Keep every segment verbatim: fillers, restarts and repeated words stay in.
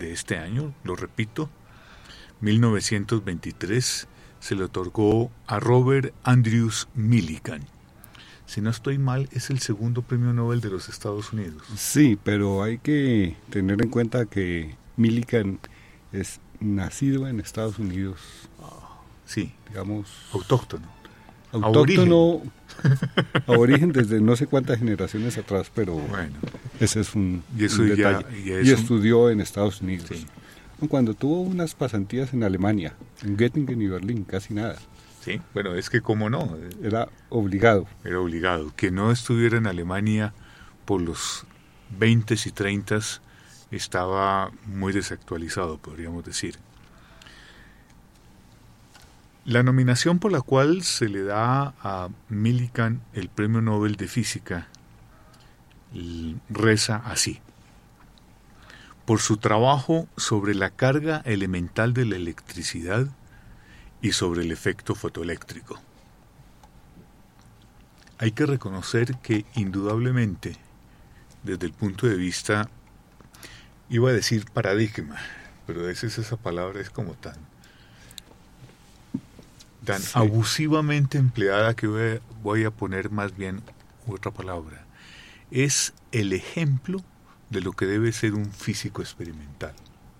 de este año, lo repito, mil novecientos veintitrés, se le otorgó a Robert Andrews Millikan. Si no estoy mal, es el segundo premio Nobel de los Estados Unidos. Sí, pero hay que tener en cuenta que Millikan es nacido en Estados Unidos. Oh, sí. Digamos... Autóctono. Autóctono, a origen desde no sé cuántas generaciones atrás, pero bueno, ese es un, y eso un ya, detalle. Ya es y un... estudió en Estados Unidos. Sí. Cuando tuvo unas pasantías en Alemania, en Göttingen y Berlín, casi nada. Sí, bueno, es que cómo no. Era obligado. Era obligado. Que no estuviera en Alemania por los veinte y treinta estaba muy desactualizado, podríamos decir. La nominación por la cual se le da a Millikan el Premio Nobel de Física reza así: por su trabajo sobre la carga elemental de la electricidad y sobre el efecto fotoeléctrico. Hay que reconocer que indudablemente, desde el punto de vista, iba a decir paradigma, pero a veces esa palabra es como tan tan sí. abusivamente empleada que voy a, voy a poner más bien otra palabra. Es el ejemplo de lo que debe ser un físico experimental.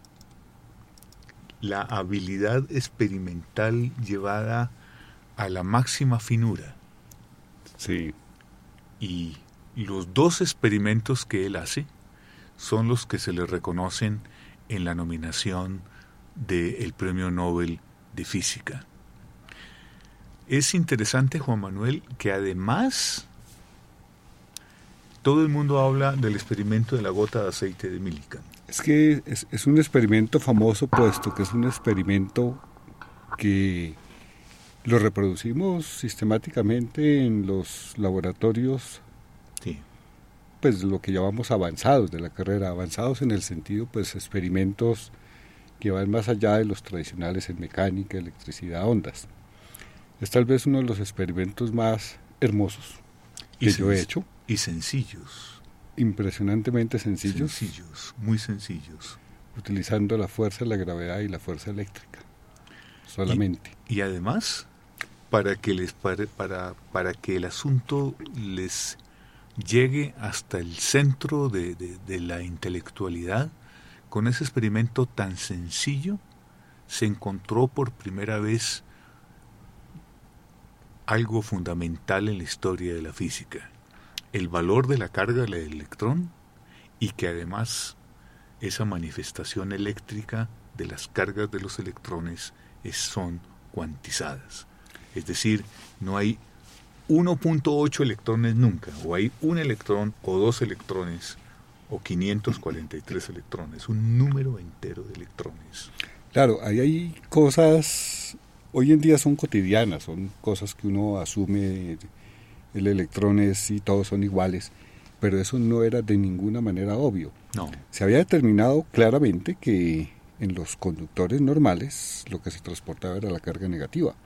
La habilidad experimental llevada a la máxima finura. Sí. Y los dos experimentos que él hace son los que se le reconocen en la nominación del Premio Nobel de Física. Es interesante, Juan Manuel, que además todo el mundo habla del experimento de la gota de aceite de Millikan. Es que es, es un experimento famoso, puesto que es un experimento que lo reproducimos sistemáticamente en los laboratorios, sí. Pues lo que llamamos avanzados de la carrera, avanzados en el sentido, pues experimentos que van más allá de los tradicionales en mecánica, electricidad, ondas. Es tal vez uno de los experimentos más hermosos que yo he hecho. Y sencillos. Impresionantemente sencillos. Sencillos, muy sencillos. Utilizando la fuerza de la gravedad y la fuerza eléctrica. Solamente. Y, y además, para que, les, para, para, para que el asunto les llegue hasta el centro de, de, de la intelectualidad, con ese experimento tan sencillo, se encontró por primera vez algo fundamental en la historia de la física: el valor de la carga del electrón, y que además esa manifestación eléctrica de las cargas de los electrones es, son cuantizadas. Es decir, no hay uno punto ocho electrones nunca, o hay un electrón o dos electrones o quinientos cuarenta y tres electrones, un número entero de electrones. Claro, ahí hay cosas, hoy en día son cotidianas, son cosas que uno asume, el electrón es y todos son iguales, pero eso no era de ninguna manera obvio. No. Se había determinado claramente que en los conductores normales lo que se transportaba era la carga negativa.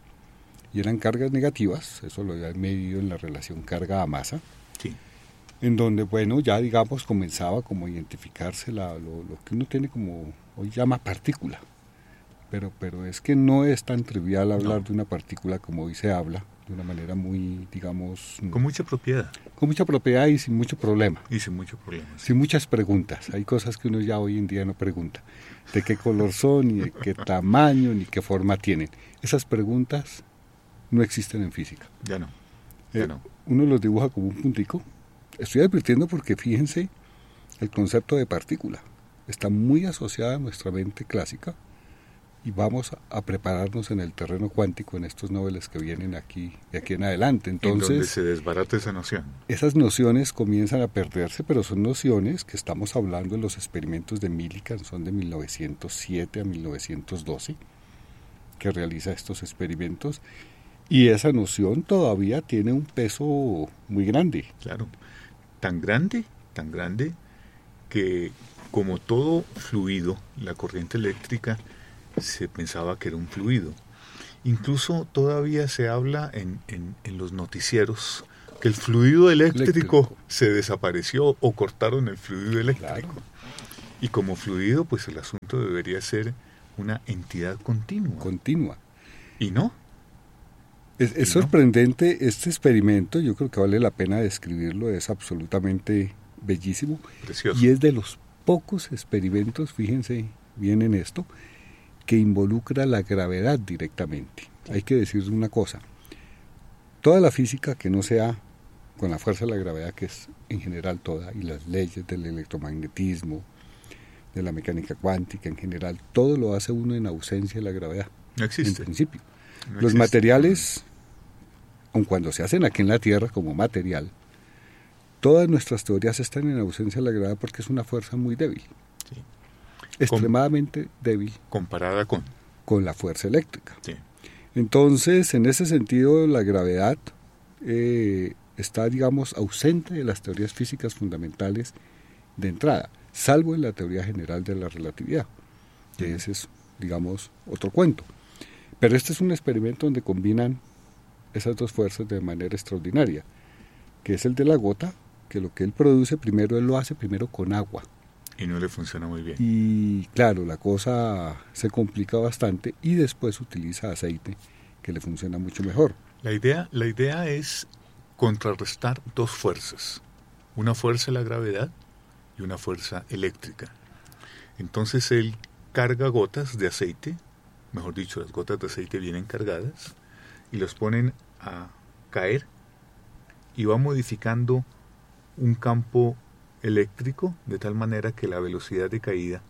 Y eran cargas negativas, eso lo había medido en la relación carga a masa, sí. En donde, bueno, ya digamos comenzaba como a identificarse la, lo, lo que uno tiene como, hoy llama partícula. Pero, pero es que no es tan trivial hablar no. de una partícula como hoy se habla, de una manera muy, digamos... Con mucha propiedad. Con mucha propiedad y sin mucho problema. Y sin mucho problema. Sí. Sin muchas preguntas. Hay cosas que uno ya hoy en día no pregunta. De qué color son, ni de qué tamaño, ni qué forma tienen. Esas preguntas no existen en física. Ya no. Ya eh, no. Uno los dibuja como un puntico. Estoy advirtiendo porque fíjense, el concepto de partícula está muy asociado a nuestra mente clásica. Y vamos a prepararnos en el terreno cuántico en estos noveles que vienen aquí de aquí en adelante. Entonces, en donde se desbarata esa noción. Esas nociones comienzan a perderse, pero son nociones que estamos hablando en los experimentos de Millikan, son de mil novecientos siete a mil novecientos doce, que realiza estos experimentos, y esa noción todavía tiene un peso muy grande. Claro, tan grande, tan grande, que como todo fluido, la corriente eléctrica se pensaba que era un fluido. Incluso todavía se habla en, en, en los noticieros que el fluido eléctrico, eléctrico se desapareció o cortaron el fluido eléctrico. Claro. Y como fluido, pues el asunto debería ser una entidad continua. Continua. ¿Y no? Es, es ¿Y sorprendente no? Este experimento, yo creo que vale la pena describirlo, es absolutamente bellísimo. Precioso. Y es de los pocos experimentos, fíjense bien en esto, que involucra la gravedad directamente. Hay que decir una cosa, toda la física que no sea con la fuerza de la gravedad, que es en general toda, y las leyes del electromagnetismo, de la mecánica cuántica en general, todo lo hace uno en ausencia de la gravedad. No existe. En principio. No Los existe. materiales, aun cuando se hacen aquí en la Tierra como material, todas nuestras teorías están en ausencia de la gravedad porque es una fuerza muy débil. Sí. Extremadamente Com- débil. Comparada con. Con la fuerza eléctrica. Sí. Entonces, en ese sentido, la gravedad eh, está, digamos, ausente de las teorías físicas fundamentales de entrada, salvo en la teoría general de la relatividad, que ese es, digamos, otro cuento. Pero este es un experimento donde combinan esas dos fuerzas de manera extraordinaria, que es el de la gota, que lo que él produce primero, él lo hace primero con agua. Y no le funciona muy bien. Y claro, la cosa se complica bastante y después utiliza aceite, que le funciona mucho mejor. La idea, la idea es contrarrestar dos fuerzas, una fuerza de la gravedad y una fuerza eléctrica. Entonces él carga gotas de aceite, mejor dicho, las gotas de aceite vienen cargadas, y los ponen a caer y va modificando un campo eléctrico de tal manera que la velocidad de caída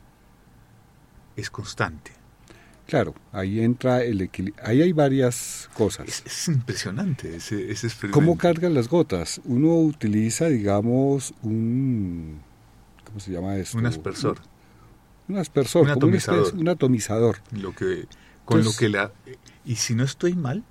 es constante. Claro, ahí entra el equilibrio. Ahí hay varias cosas. Es, es impresionante ese, ese experimento. ¿Cómo cargan las gotas? Uno utiliza, digamos, un... ¿Cómo se llama esto? Un aspersor. Un, un aspersor. Un atomizador. Un, un atomizador. Lo que, con Entonces, lo que la... Y si no estoy mal,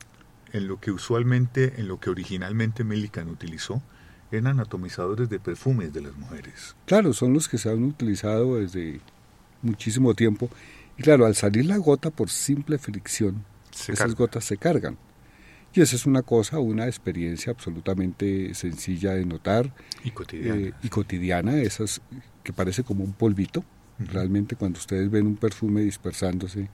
en lo que usualmente, en lo que originalmente Millikan utilizó, eran atomizadores de perfumes de las mujeres. Claro, son los que se han utilizado desde muchísimo tiempo. Y claro, al salir la gota por simple fricción, Se esas carga. gotas se cargan. Y esa es una cosa, una experiencia absolutamente sencilla de notar. Y cotidiana. Eh, y cotidiana, esas que parece como un polvito. Uh-huh. Realmente cuando ustedes ven un perfume dispersándose,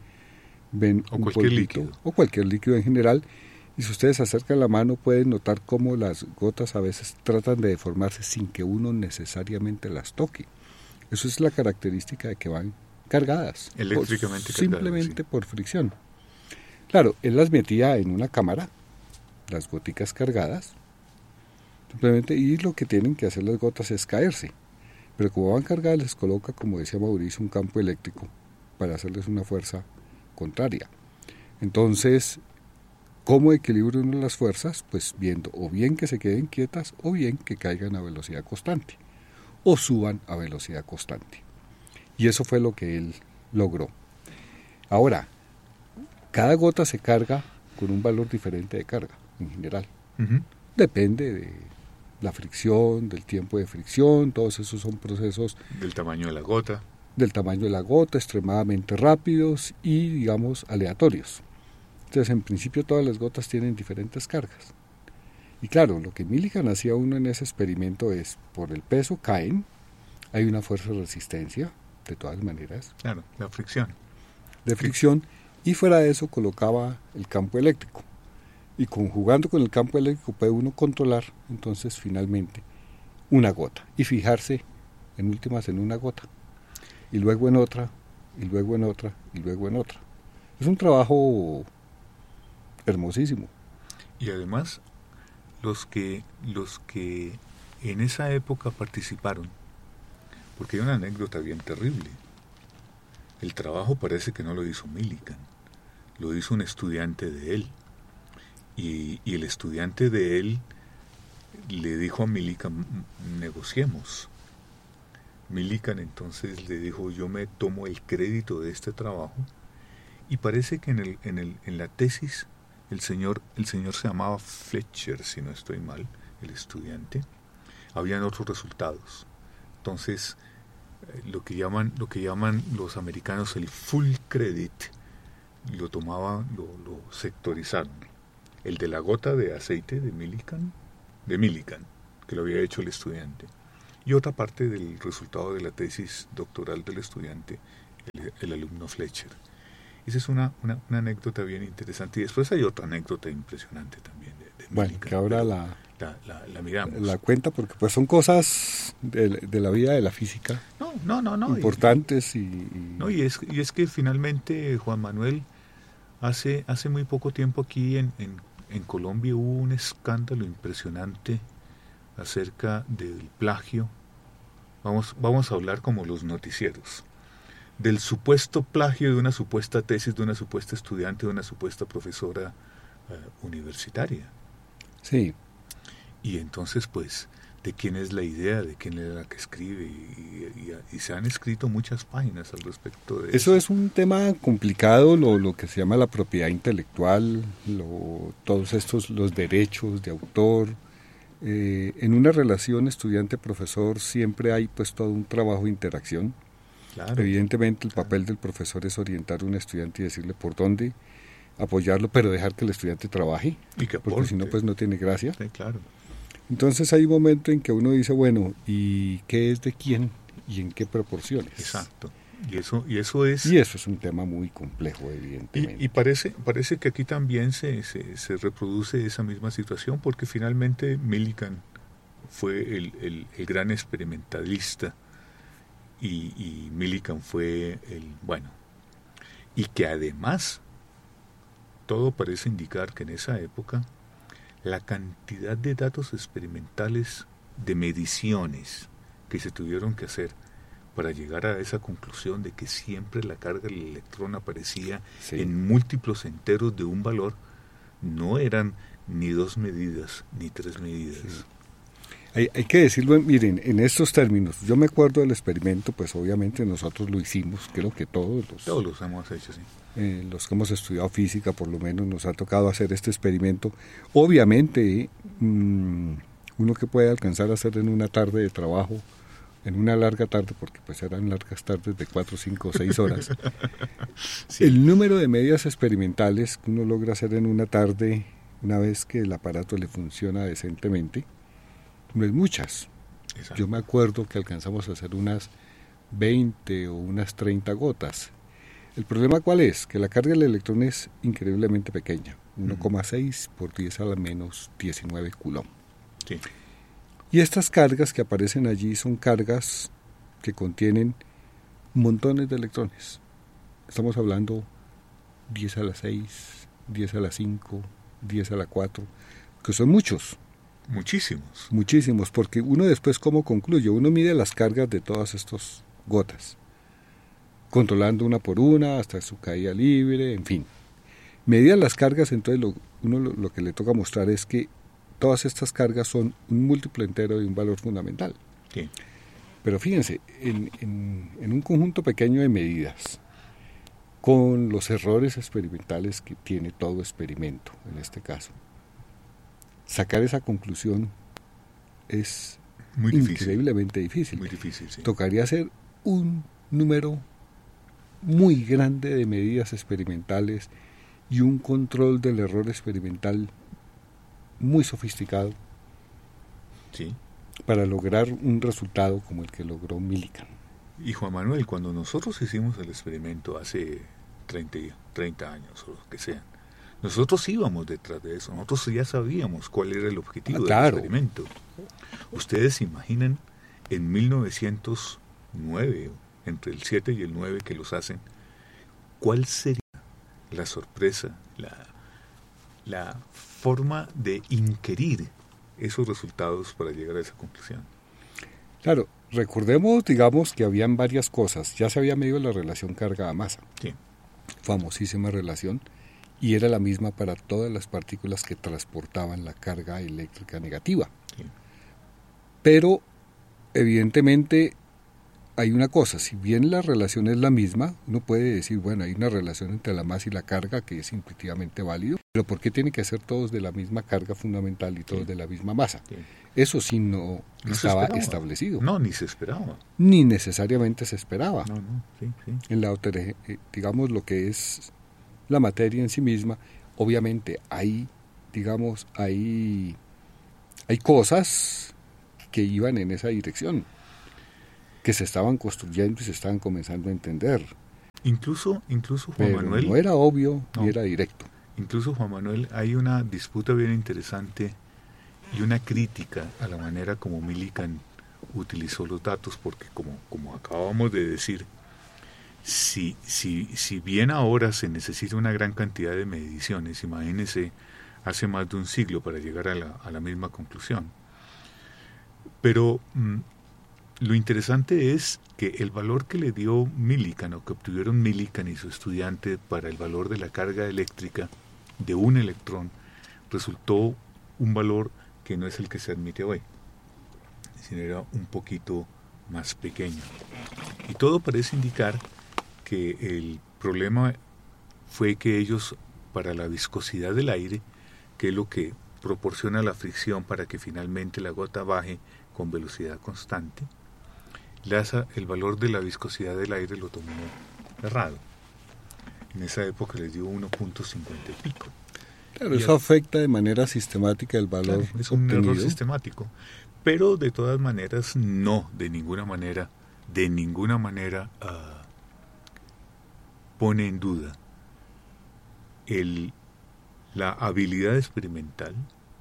ven o un cualquier polvito, líquido. o cualquier líquido en general. Y si ustedes acercan la mano pueden notar cómo las gotas a veces tratan de deformarse sin que uno necesariamente las toque. Eso es la característica de que van cargadas. Eléctricamente por, cargadas. Simplemente Sí. por fricción. Claro, él las metía en una cámara, las goticas cargadas, simplemente, y lo que tienen que hacer las gotas es caerse. Pero como van cargadas les coloca, como decía Mauricio, un campo eléctrico para hacerles una fuerza contraria. Entonces, ¿cómo equilibra uno las fuerzas? Pues viendo o bien que se queden quietas o bien que caigan a velocidad constante o suban a velocidad constante. Y eso fue lo que él logró. Ahora, cada gota se carga con un valor diferente de carga en general. Uh-huh. Depende de la fricción, del tiempo de fricción, todos esos son procesos... Del tamaño de la gota. Del tamaño de la gota, extremadamente rápidos y, digamos, aleatorios. Entonces, en principio, todas las gotas tienen diferentes cargas. Y claro, lo que Millikan hacía uno en ese experimento es, por el peso caen, hay una fuerza de resistencia, de todas maneras. Claro, la fricción. De fricción, y fuera de eso colocaba el campo eléctrico. Y conjugando con el campo eléctrico puede uno controlar, entonces, finalmente, una gota. Y fijarse, en últimas, en una gota. Y luego en otra, y luego en otra, y luego en otra. Es un trabajo hermosísimo. Y además, los que, los que en esa época participaron, porque hay una anécdota bien terrible. El trabajo parece que no lo hizo Millikan, lo hizo un estudiante de él. Y, y el estudiante de él le dijo a Millikan, negociemos. Millikan entonces le dijo, yo me tomo el crédito de este trabajo. Y parece que en, el, en, el, en la tesis el señor, el señor se llamaba Fletcher, si no estoy mal, el estudiante. Habían otros resultados. Entonces, lo que llaman, lo que llaman los americanos el full credit, lo tomaban, lo, lo sectorizaron. El de la gota de aceite de Millikan, de Millikan, que lo había hecho el estudiante. y otra parte del resultado de la tesis doctoral del estudiante, el, el alumno Fletcher. Esa es una, una, una anécdota bien interesante. Y después hay otra anécdota impresionante también de, de bueno, Millikan, que ahora la, la, la, la miramos. La cuenta porque pues son cosas de, de la vida de la física. No, no, no, no. Importantes y... y... No, y es, y es que finalmente, Juan Manuel, hace, hace muy poco tiempo aquí en, en, en Colombia hubo un escándalo impresionante acerca del plagio. Vamos, vamos a hablar como los noticieros. Del supuesto plagio de una supuesta tesis de una supuesta estudiante, de una supuesta profesora uh, universitaria. Sí. Y entonces, pues, ¿de quién es la idea? ¿De quién es la que escribe? Y, y, y, y se han escrito muchas páginas al respecto de eso. Eso es un tema complicado, lo, lo que se llama la propiedad intelectual, lo, todos estos, los derechos de autor. Eh, en una relación estudiante-profesor siempre hay pues todo un trabajo de interacción. Claro, evidentemente el papel del profesor es orientar a un estudiante y decirle por dónde apoyarlo, pero dejar que el estudiante trabaje, y que porque si no pues no tiene gracia. Sí, claro. Entonces hay un momento en que uno dice, bueno, ¿y qué es de quién y en qué proporciones? Exacto. Y eso, y eso es... Y eso es un tema muy complejo, evidentemente. Y, y parece, parece que aquí también se, se, se reproduce esa misma situación, porque finalmente Millikan fue el, el, el gran experimentalista. Y, y Millikan fue el, bueno, y que además todo parece indicar que en esa época la cantidad de datos experimentales de mediciones que se tuvieron que hacer para llegar a esa conclusión de que siempre la carga del electrón aparecía sí. en múltiplos enteros de un valor, no eran ni dos medidas ni tres medidas. Sí. Hay, hay que decirlo, miren, en estos términos, yo me acuerdo del experimento, pues obviamente nosotros lo hicimos, creo que todos los... Todos los hemos hecho, sí. Eh, los que hemos estudiado física, por lo menos, nos ha tocado hacer este experimento. Obviamente, mmm, uno que puede alcanzar a hacer en una tarde de trabajo, en una larga tarde, porque pues eran largas tardes de cuatro, cinco, seis horas, sí. El número de medidas experimentales que uno logra hacer en una tarde, una vez que el aparato le funciona decentemente, no es muchas. Exacto. Yo me acuerdo que alcanzamos a hacer unas veinte o unas treinta gotas. El problema ¿cuál es? Que la carga del electrón es increíblemente pequeña, uno coma seis por diez a la menos diecinueve coulomb. Sí. Y estas cargas que aparecen allí son cargas que contienen montones de electrones. Estamos hablando diez a la seis, diez a la cinco, diez a la cuatro, que son muchos. Muchísimos. Muchísimos, porque uno después, ¿cómo concluye? Uno mide las cargas de todas estas gotas, controlando una por una hasta su caída libre, en fin. Medía las cargas, entonces lo, uno lo, lo que le toca mostrar es que todas estas cargas son un múltiplo entero de un valor fundamental. Sí. Pero fíjense, en, en, en un conjunto pequeño de medidas, con los errores experimentales que tiene todo experimento, en este caso, sacar esa conclusión es muy difícil. increíblemente difícil. Muy difícil, sí. Tocaría hacer un número muy grande de medidas experimentales y un control del error experimental muy sofisticado, sí, para lograr un resultado como el que logró Millikan. Y Juan Manuel, cuando nosotros hicimos el experimento hace treinta, treinta años o lo que sea, nosotros íbamos detrás de eso, nosotros ya sabíamos cuál era el objetivo ah, claro. del experimento. Ustedes se imaginan en mil novecientos nueve, entre el siete y el nueve que los hacen, ¿cuál sería la sorpresa, la, la forma de inquirir esos resultados para llegar a esa conclusión? Claro, recordemos, digamos, que habían varias cosas. Ya se había medido la relación carga-masa, sí. famosísima relación, y era la misma para todas las partículas que transportaban la carga eléctrica negativa. Sí. Pero, evidentemente, hay una cosa, si bien la relación es la misma, uno puede decir, bueno, hay una relación entre la masa y la carga que es intuitivamente válido, pero ¿por qué tienen que ser todos de la misma carga fundamental y todos sí. de la misma masa? Sí. Eso sí no, no estaba establecido. No, ni se esperaba. Ni necesariamente se esperaba. No, no, sí, sí. En la otra, digamos, lo que es la materia en sí misma, obviamente hay, digamos, hay, hay cosas que iban en esa dirección, que se estaban construyendo y se estaban comenzando a entender. Incluso, incluso Juan Pero Manuel... no era obvio no, ni era directo. Incluso, Juan Manuel, hay una disputa bien interesante y una crítica a la manera como Millikan utilizó los datos, porque como, como acabamos de decir, si, si, si bien ahora se necesita una gran cantidad de mediciones, imagínense hace más de un siglo para llegar a la, a la misma conclusión. Pero mmm, lo interesante es que el valor que le dio Millikan, o que obtuvieron Millikan y su estudiante para el valor de la carga eléctrica de un electrón, resultó un valor que no es el que se admite hoy, sino era un poquito más pequeño. Y todo parece indicar que el problema fue que ellos, para la viscosidad del aire, que es lo que proporciona la fricción para que finalmente la gota baje con velocidad constante, Lhasa, el valor de la viscosidad del aire lo tomó errado. En esa época les dio uno punto cincuenta y pico. Claro, y eso el, afecta de manera sistemática el valor. Claro, es un obtenido. error sistemático. Pero de todas maneras, no, de ninguna manera, de ninguna manera uh, pone en duda el, la habilidad experimental,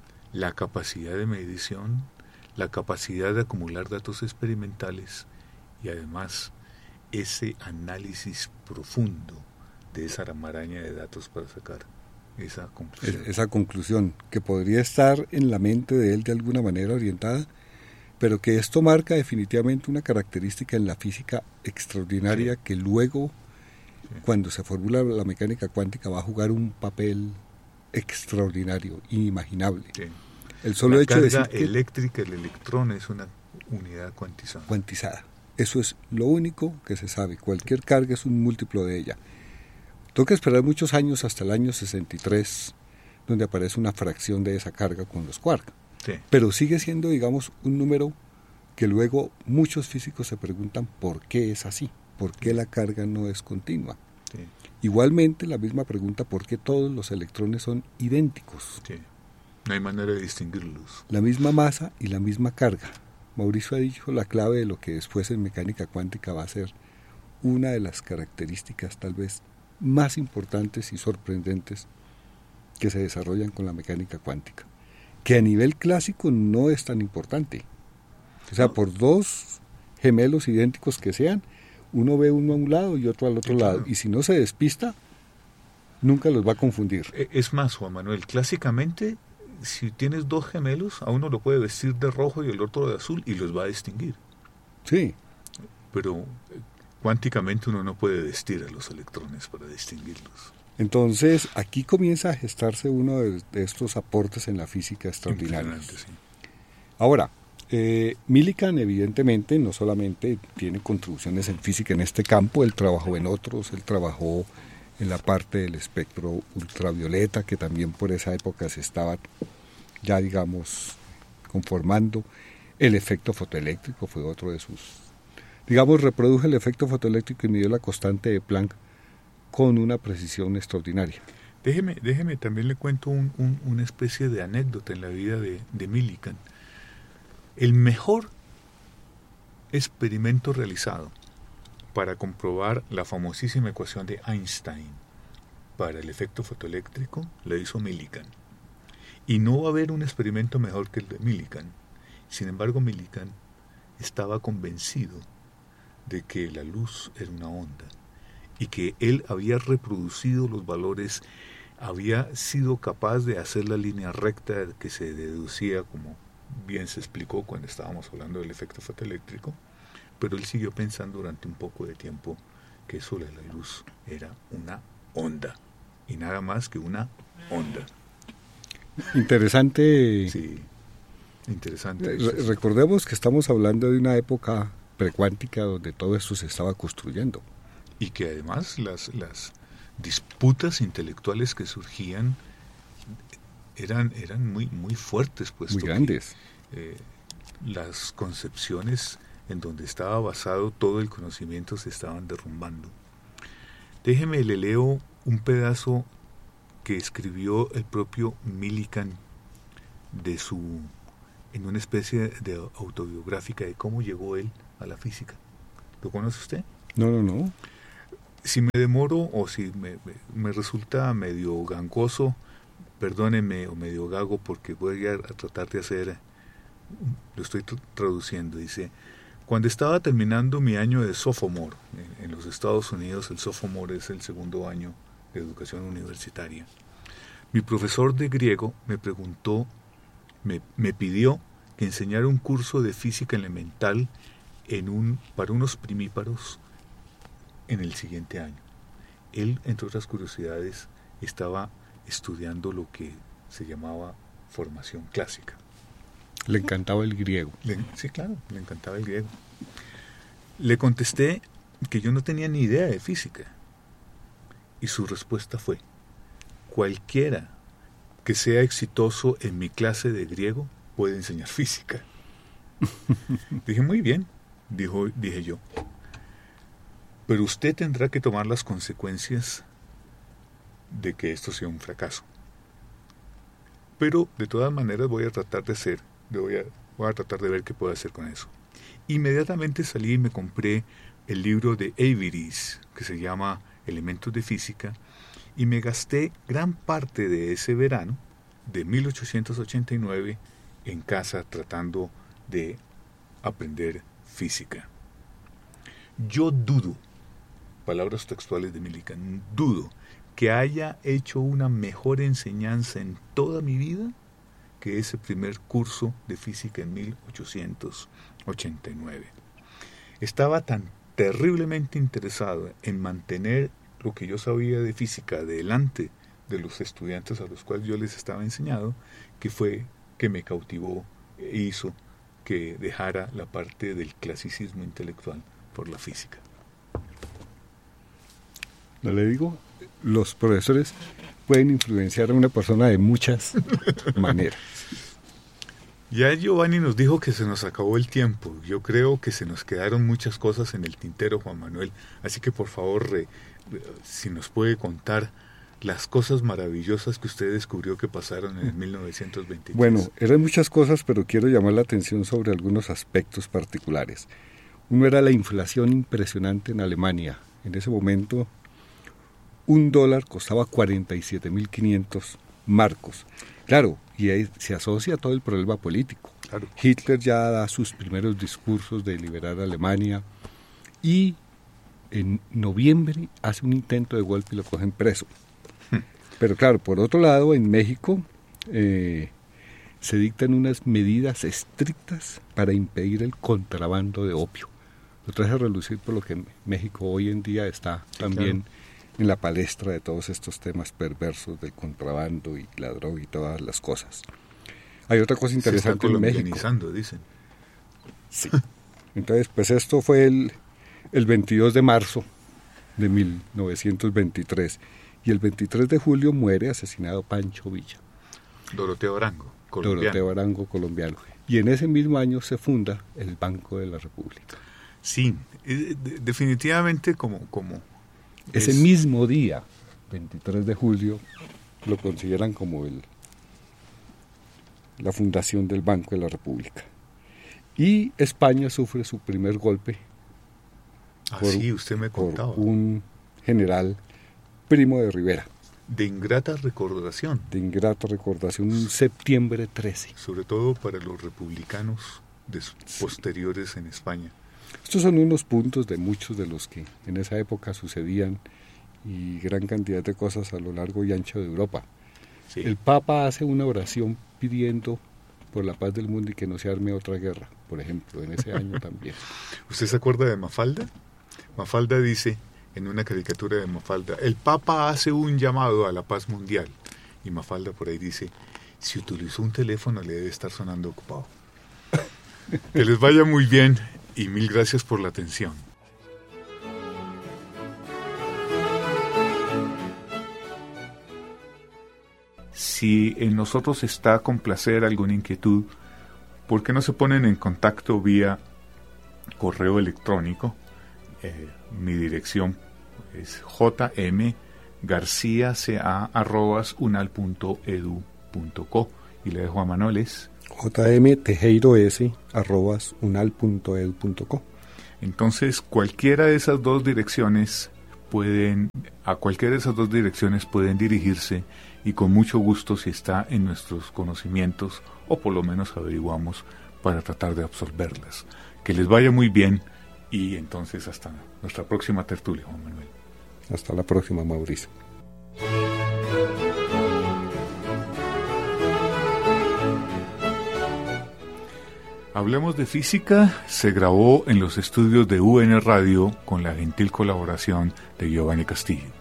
la capacidad de medición, la capacidad de acumular datos experimentales y además ese análisis profundo de esa maraña de datos para sacar esa conclusión. Esa conclusión que podría estar en la mente de él de alguna manera orientada, pero que esto marca definitivamente una característica en la física extraordinaria, sí, que luego, sí, cuando se formula la mecánica cuántica, va a jugar un papel extraordinario, inimaginable. Sí. El solo la hecho de decir carga que eléctrica del electrón es una unidad cuantizada. Cuantizada. Eso es lo único que se sabe. Cualquier carga es un múltiplo de ella. Tengo que esperar muchos años hasta el año sesenta y tres, donde aparece una fracción de esa carga con los quarks. Sí. Pero sigue siendo, digamos, un número que luego muchos físicos se preguntan por qué es así, por qué la carga no es continua. Sí. Igualmente, la misma pregunta, por qué todos los electrones son idénticos. Sí. No hay manera de distinguirlos. La misma masa y la misma carga. Mauricio ha dicho la clave de lo que después en mecánica cuántica va a ser una de las características tal vez más importantes y sorprendentes que se desarrollan con la mecánica cuántica, que a nivel clásico no es tan importante. O sea, no. Por dos gemelos idénticos que sean, uno ve uno a un lado y otro al otro, sí, lado, claro, y si no se despista, nunca los va a confundir. Es más, Juan Manuel, clásicamente, si tienes dos gemelos, a uno lo puede vestir de rojo y el otro de azul y los va a distinguir. Sí. Pero cuánticamente uno no puede vestir a los electrones para distinguirlos. Entonces, aquí comienza a gestarse uno de, de estos aportes en la física extraordinarios. Sí. Ahora, eh, Millikan evidentemente no solamente tiene contribuciones en física en este campo, él trabajó en otros, él trabajó en la parte del espectro ultravioleta, que también por esa época se estaba ya, digamos, conformando. El efecto fotoeléctrico fue otro de sus... Digamos, reprodujo el efecto fotoeléctrico y midió la constante de Planck con una precisión extraordinaria. Déjeme, déjeme también le cuento un, un, una especie de anécdota en la vida de, de Millikan. El mejor experimento realizado para comprobar la famosísima ecuación de Einstein para el efecto fotoeléctrico lo hizo Millikan. Y no va a haber un experimento mejor que el de Millikan. Sin embargo, Millikan estaba convencido de que la luz era una onda y que él había reproducido los valores, había sido capaz de hacer la línea recta que se deducía, como bien se explicó cuando estábamos hablando del efecto fotoeléctrico, pero él siguió pensando durante un poco de tiempo que eso de la luz era una onda, y nada más que una onda. Interesante. Sí, interesante. Re- recordemos que estamos hablando de una época precuántica donde todo esto se estaba construyendo. Y que además las, las disputas intelectuales que surgían eran, eran muy, muy fuertes, pues. Muy grandes. Que, eh, las concepciones en donde estaba basado todo el conocimiento se estaban derrumbando. Déjeme, le leo un pedazo que escribió el propio Millikan de su en una especie de autobiográfica de cómo llegó él a la física. ¿Lo conoce usted? No, no, no. Si me demoro o si me, me, me resulta medio gangoso, perdóneme, o medio gago, porque voy a, a tratar de hacer, lo estoy t- traduciendo, dice, cuando estaba terminando mi año de sophomore, en, en los Estados Unidos el sophomore es el segundo año de educación universitaria, mi profesor de griego me preguntó, me, me pidió que enseñara un curso de física elemental en un, para unos primíparos en el siguiente año. Él, entre otras curiosidades, estaba estudiando lo que se llamaba formación clásica. Le encantaba el griego. Le, sí, claro, le encantaba el griego. Le contesté que yo no tenía ni idea de física. Y su respuesta fue, cualquiera que sea exitoso en mi clase de griego puede enseñar física. Dije, muy bien, dijo, dije yo. Pero usted tendrá que tomar las consecuencias de que esto sea un fracaso. Pero de todas maneras voy a tratar de hacer, voy a, voy a tratar de ver qué puedo hacer con eso. Inmediatamente salí y me compré el libro de Avery's, que se llama Elementos de Física, y me gasté gran parte de ese verano de mil ochocientos ochenta y nueve en casa tratando de aprender física. Yo dudo, palabras textuales de Millikan, dudo que haya hecho una mejor enseñanza en toda mi vida que ese primer curso de física en mil ochocientos ochenta y nueve. Estaba tan terriblemente interesado en mantener lo que yo sabía de física delante de los estudiantes a los cuales yo les estaba enseñando, que fue que me cautivó e hizo que dejara la parte del clasicismo intelectual por la física. No le digo, los profesores pueden influenciar a una persona de muchas maneras. Ya Giovanni nos dijo que se nos acabó el tiempo. Yo creo que se nos quedaron muchas cosas en el tintero, Juan Manuel. Así que por favor, re, si nos puede contar las cosas maravillosas que usted descubrió que pasaron en el mil novecientos veintitrés. Bueno, eran muchas cosas, pero quiero llamar la atención sobre algunos aspectos particulares. Uno era la inflación impresionante en Alemania. En ese momento, un dólar costaba cuarenta y siete mil quinientos marcos. Claro, y ahí se asocia todo el problema político. Claro. Hitler ya da sus primeros discursos de liberar a Alemania y en noviembre hace un intento de golpe y lo cogen preso. Hmm. Pero claro, por otro lado, en México eh, se dictan unas medidas estrictas para impedir el contrabando de opio. Lo traje a relucir por lo que México hoy en día está sí, también claro. en la palestra de todos estos temas perversos del contrabando y la droga y todas las cosas. Hay otra cosa interesante en México. Dicen. Sí. Entonces, pues esto fue el, el veintidós de marzo de mil novecientos veintitrés y el veintitrés de julio muere asesinado Pancho Villa. Doroteo Arango, colombiano. Doroteo Arango, colombiano. Y en ese mismo año se funda el Banco de la República. Sí, definitivamente como... como Ese es... mismo día, veintitrés de julio, lo consideran como el la fundación del Banco de la República. Y España sufre su primer golpe ah, por, sí, usted me contaba. por un general Primo de Rivera. De ingrata recordación. De ingrata recordación, un septiembre trece. Sobre todo para los republicanos de sí. posteriores en España. Estos son unos puntos de muchos de los que en esa época sucedían y gran cantidad de cosas a lo largo y ancho de Europa. Sí. El Papa hace una oración pidiendo por la paz del mundo y que no se arme otra guerra, por ejemplo, en ese año también. ¿Usted se acuerda de Mafalda? Mafalda dice, en una caricatura de Mafalda, el Papa hace un llamado a la paz mundial. Y Mafalda por ahí dice, si utilizó un teléfono le debe estar sonando ocupado. Que les vaya muy bien. Y mil gracias por la atención. Si en nosotros está complacer alguna inquietud, ¿por qué no se ponen en contacto vía correo electrónico? Eh, mi dirección es jmgarciaca arroba unal punto edu punto co y le dejo a Manuel es jmtejeiros arroba unal punto edu punto co. Entonces, cualquiera de esas dos direcciones pueden, a cualquiera de esas dos direcciones pueden dirigirse y con mucho gusto, si está en nuestros conocimientos, o por lo menos averiguamos para tratar de absorberlas. Que les vaya muy bien y entonces hasta nuestra próxima tertulia, Juan Manuel. Hasta la próxima, Mauricio. Hablemos de Física se grabó en los estudios de U N Radio con la gentil colaboración de Giovanni Castillo.